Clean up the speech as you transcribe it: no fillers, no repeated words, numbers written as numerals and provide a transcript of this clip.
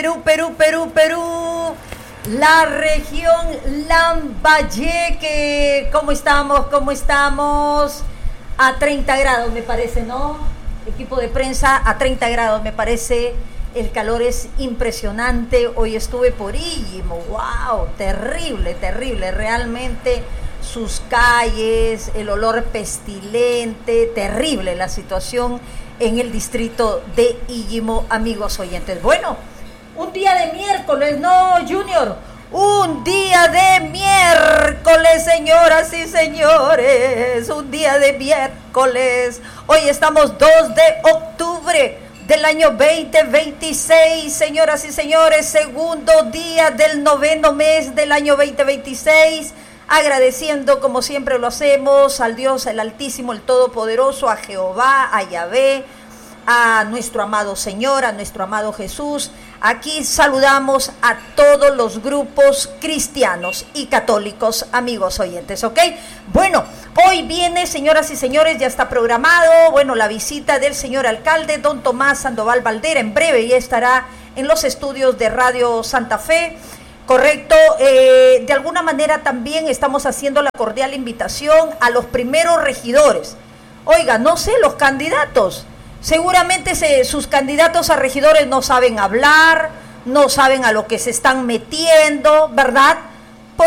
Perú, la región Lambayeque. ¿Cómo estamos? ¿Cómo estamos? A 30 grados me parece, ¿no? Equipo de prensa a 30 grados me parece. El calor es impresionante. Hoy estuve por Illimo. ¡Wow! Terrible, terrible. Realmente sus calles, el olor pestilente, terrible la situación en el distrito de Illimo, amigos oyentes. Bueno, un día de miércoles, ¿no, Junior? Un día de miércoles, señoras y señores, un día de miércoles. Hoy estamos 2 de octubre del año 2026, señoras y señores, segundo día del 9º mes del año 2026. Agradeciendo, como siempre lo hacemos, al Dios, el Altísimo, el Todopoderoso, a Jehová, a Yahvé, a nuestro amado Señor, a nuestro amado Jesús. Aquí saludamos a todos los grupos cristianos y católicos, amigos oyentes, ¿ok? Bueno, hoy viene, señoras y señores, ya está programado, bueno, la visita del señor alcalde, don Tomás Sandoval Valdera. En breve ya estará en los estudios de Radio Santa Fe. Correcto, de alguna manera también estamos haciendo la cordial invitación a los primeros regidores. Oiga, no sé, los candidatos, seguramente sus candidatos a regidores no saben hablar, no saben a lo que se están metiendo, ¿verdad?